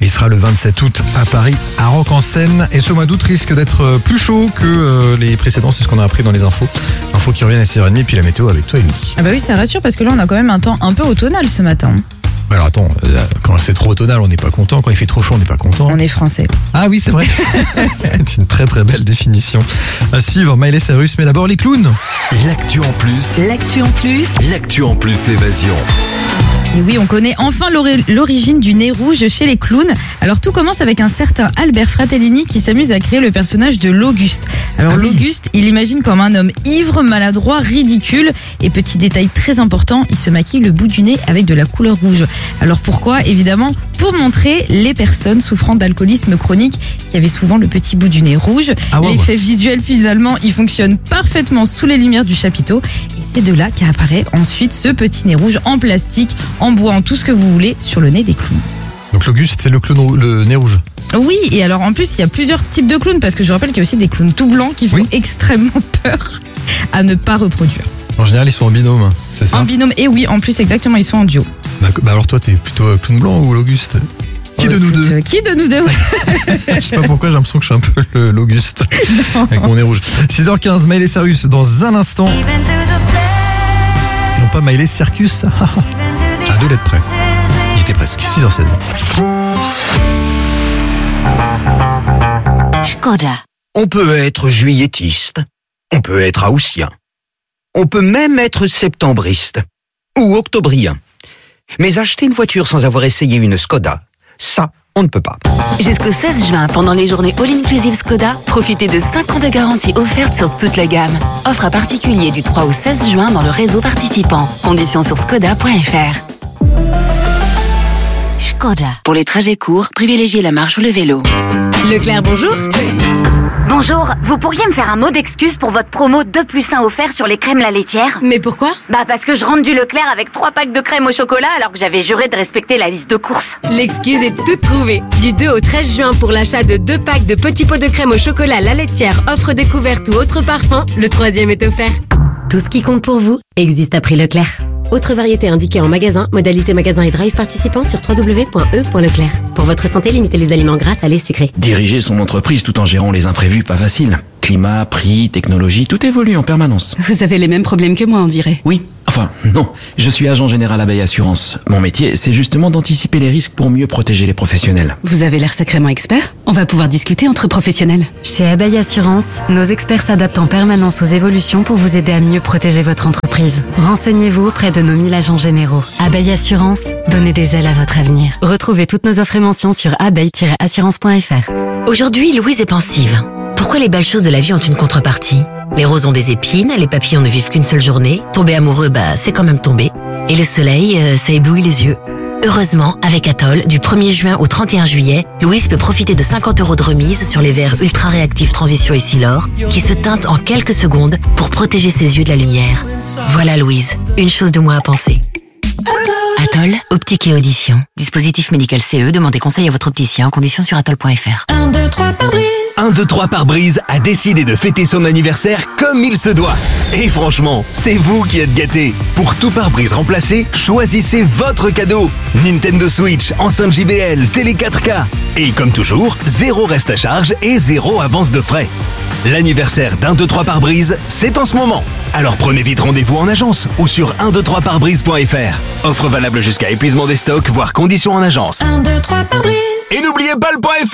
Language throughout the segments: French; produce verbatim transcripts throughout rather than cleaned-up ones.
Il sera le vingt-sept août à Paris, à Rock-en-Seine. Et ce mois d'août risque d'être plus chaud que euh, les précédents, c'est ce qu'on a appris dans les infos. Infos qui reviennent à six heures trente, et puis la météo avec toi, Émilie. Ah bah oui, ça rassure parce que là, on a quand même un temps un peu automnal ce matin. Alors attends, quand c'est trop automnal, on n'est pas content. Quand il fait trop chaud, on n'est pas content. On est français. Ah oui, c'est vrai. C'est une très très belle définition. À suivre, Miley Cyrus, mais d'abord les clowns. L'actu en plus. L'actu en plus. L'actu en plus évasion. Et oui, on connaît enfin l'origine du nez rouge chez les clowns. Alors tout commence avec un certain Albert Fratellini qui s'amuse à créer le personnage de l'Auguste. Alors ah oui. L'Auguste, il l'imagine comme un homme ivre, maladroit, ridicule. Et petit détail très important, il se maquille le bout du nez avec de la couleur rouge. Alors pourquoi ? Évidemment, pour montrer les personnes souffrant d'alcoolisme chronique qui avaient souvent le petit bout du nez rouge. Ah ouais, L'effet ouais. visuel finalement, il fonctionne parfaitement sous les lumières du chapiteau. Et c'est de là qu'apparaît ensuite ce petit nez rouge en plastique, en bois, en tout ce que vous voulez, sur le nez des clowns. Donc l'Auguste, c'est le clown, le nez rouge. Oui, et alors en plus, il y a plusieurs types de clowns, parce que je vous rappelle qu'il y a aussi des clowns tout blancs qui font oui. extrêmement peur à ne pas reproduire. En général, ils sont en binôme, c'est ça ? En binôme, et oui, en plus, exactement, ils sont en duo. Bah, bah alors toi, t'es plutôt clown blanc ou l'Auguste ? Qui de nous deux ? Qui de nous deux ? Je sais pas pourquoi, j'ai l'impression que je suis un peu le, l'Auguste avec mon nez rouge. six heures quinze, Miley Cyrus dans un instant. Non pas Miley Circus. J'ai deux lettres près. Il était presque. six heures seize. Skoda. On peut être juilletiste. On peut être haussien. On peut même être septembriste. Ou octobrien. Mais acheter une voiture sans avoir essayé une Skoda, ça, on ne peut pas. Jusqu'au seize juin, pendant les journées All-Inclusive Skoda, profitez de cinq ans de garantie offerte sur toute la gamme. Offre à particulier du trois au seize juin dans le réseau participant. Conditions sur skoda point f r. Skoda. Pour les trajets courts, privilégiez la marche ou le vélo. Leclerc, bonjour. Bonjour, vous pourriez me faire un mot d'excuse pour votre promo deux plus un offert sur les crèmes La Laitière ? Mais pourquoi ? Bah parce que je rentre du Leclerc avec trois packs de crème au chocolat alors que j'avais juré de respecter la liste de courses. L'excuse est toute trouvée. Du deux au treize juin pour l'achat de deux packs de petits pots de crème au chocolat La Laitière, offre découverte ou autre parfum, le troisième est offert. Tout ce qui compte pour vous existe à prix Leclerc. Autre variété indiquée en magasin, modalité magasin et drive participant sur w w w point e point leclerc. Pour votre santé, limitez les aliments gras, salés, sucrés. Diriger son entreprise tout en gérant les imprévus, pas facile. Climat, prix, technologie, tout évolue en permanence. Vous avez les mêmes problèmes que moi, on dirait. Oui, enfin, non. Je suis agent général Abeille Assurance. Mon métier, c'est justement d'anticiper les risques pour mieux protéger les professionnels. Vous avez l'air sacrément expert. On va pouvoir discuter entre professionnels. Chez Abeille Assurance, nos experts s'adaptent en permanence aux évolutions pour vous aider à mieux protéger votre entreprise. Renseignez-vous auprès de nos mille agents généraux. Abeille Assurance, donnez des ailes à votre avenir. Retrouvez toutes nos offres et mentions sur abeille tiret assurance point f r. Aujourd'hui, Louise est pensive. Pourquoi les belles choses de la vie ont une contrepartie ? Les roses ont des épines, les papillons ne vivent qu'une seule journée. Tomber amoureux, bah c'est quand même tomber. Et le soleil, euh, ça éblouit les yeux. Heureusement, avec Atoll, du premier juin au trente et un juillet, Louise peut profiter de cinquante euros de remise sur les verres ultra réactifs Transition et Silor, qui se teintent en quelques secondes pour protéger ses yeux de la lumière. Voilà Louise, une chose de moins à penser. Atoll, optique et audition. Dispositif médical C E, demandez conseil à votre opticien, conditions sur atoll point f r. un, deux, trois pare-brise. un, deux, trois pare-brise a décidé de fêter son anniversaire comme il se doit. Et franchement, c'est vous qui êtes gâtés. Pour tout pare-brise remplacé, choisissez votre cadeau. Nintendo Switch, enceinte J B L, télé quatre K. Et comme toujours, zéro reste à charge et zéro avance de frais. L'anniversaire d'un, deux, trois pare-brise, c'est en ce moment. Alors prenez vite rendez-vous en agence ou sur un, deux, trois pare-brise point f r. Offre valable jusqu'à épuisement des stocks, voire conditions en agence. un, deux, trois pare-brise. Et n'oubliez pas le .fr.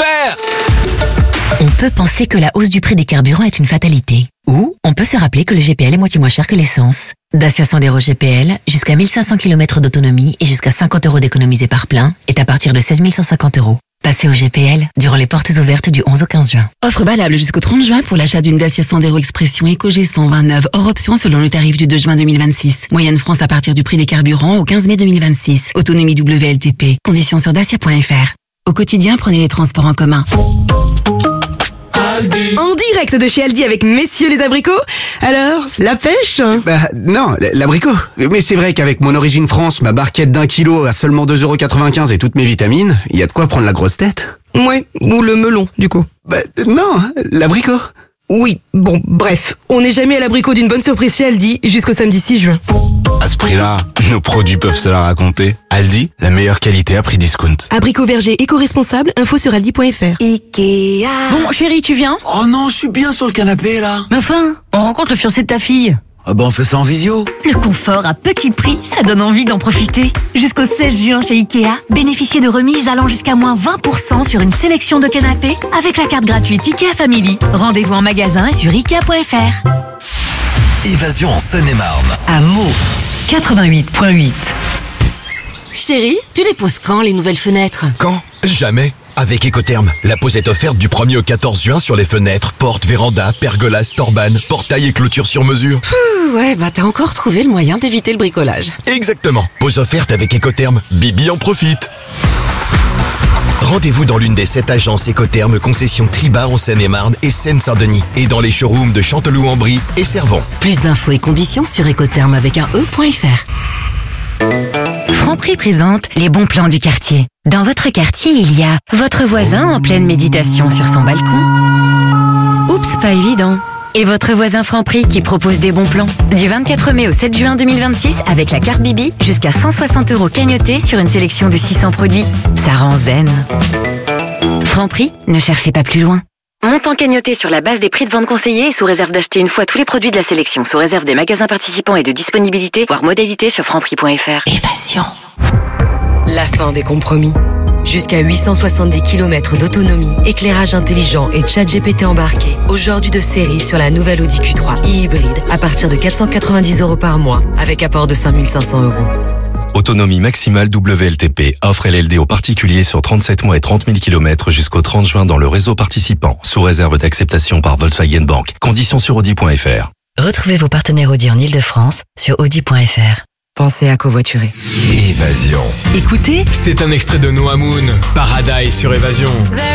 On peut penser que la hausse du prix des carburants est une fatalité. Ou on peut se rappeler que le G P L est moitié moins cher que l'essence. Dacia Sandero G P L, jusqu'à mille cinq cents kilomètres d'autonomie et jusqu'à cinquante euros d'économisés par plein, est à partir de seize mille cent cinquante euros. Passez au G P L durant les portes ouvertes du onze au quinze juin. Offre valable jusqu'au trente juin pour l'achat d'une Dacia Sandero Expression Eco G cent vingt-neuf hors option selon le tarif du deux juin deux mille vingt-six. Moyenne France à partir du prix des carburants au quinze mai deux mille vingt-six. Autonomie W L T P. Conditions sur dacia point f r. Au quotidien, prenez les transports en commun. En direct de chez Aldi avec messieurs les abricots. Alors, la pêche ? Bah non, l'abricot. Mais c'est vrai qu'avec mon origine France, ma barquette d'un kilo à seulement deux euros quatre-vingt-quinze et toutes mes vitamines, il y a de quoi prendre la grosse tête. Ouais, ou le melon, du coup. Bah non, l'abricot. Oui, bon, bref, on n'est jamais à l'abricot d'une bonne surprise chez Aldi jusqu'au samedi six juin. À ce prix-là, nos produits peuvent se la raconter. Aldi, la meilleure qualité à prix discount. Abricot verger éco-responsable, info sur aldi point fr. Ikea. Bon, chérie, tu viens? Oh non, je suis bien sur le canapé, là. Mais enfin, on rencontre le fiancé de ta fille. Ah ben on fait ça en visio. Le confort à petit prix, ça donne envie d'en profiter. Jusqu'au seize juin chez Ikea, bénéficiez de remises allant jusqu'à moins vingt pour cent sur une sélection de canapés avec la carte gratuite Ikea Family. Rendez-vous en magasin et sur ikea point fr. Évasion en Seine-et-Marne. À Meaux, quatre-vingt-huit point huit. Chérie, tu les poses quand les nouvelles fenêtres? Quand? Jamais. Avec Ecotherm, la pose est offerte du premier au quatorze juin sur les fenêtres, portes, vérandas, pergolas, torbanes, portails et clôtures sur mesure. Pouh, ouais, bah t'as encore trouvé le moyen d'éviter le bricolage. Exactement. Pose offerte avec Ecotherm. Bibi en profite. Rendez-vous dans l'une des sept agences Ecotherm concession Triba en Seine-et-Marne et Seine-Saint-Denis et dans les showrooms de Chanteloup-en-Brie et Servon. Plus d'infos et conditions sur ecotherm avec un e.fr. Franprix présente les bons plans du quartier. Dans votre quartier, il y a votre voisin en pleine méditation sur son balcon. Oups, pas évident. Et votre voisin Franprix qui propose des bons plans. Du vingt-quatre mai au sept juin deux mille vingt-six, avec la carte Bibi, jusqu'à cent soixante euros cagnotés sur une sélection de six cents produits. Ça rend zen. Franprix, ne cherchez pas plus loin. Montant cagnoté sur la base des prix de vente conseillés et sous réserve d'acheter une fois tous les produits de la sélection, sous réserve des magasins participants et de disponibilité, voire modalité sur franprix point fr. Évasion. La fin des compromis. Jusqu'à huit cent soixante-dix kilomètres d'autonomie, éclairage intelligent et chat G P T embarqué. Aujourd'hui de série sur la nouvelle Audi Q trois e-hybride à partir de quatre cent quatre-vingt-dix euros par mois, avec apport de cinq mille cinq cents euros. Autonomie maximale W L T P. Offre L L D aux particuliers sur trente-sept mois et trente mille kilomètres jusqu'au trente juin dans le réseau participant, sous réserve d'acceptation par Volkswagen Bank. Conditions sur audi point fr. Retrouvez vos partenaires Audi en Ile-de-France sur audi point fr. Pensez à covoiturer. Évasion. Écoutez, c'est un extrait de Noah Moon, Paradise sur Évasion.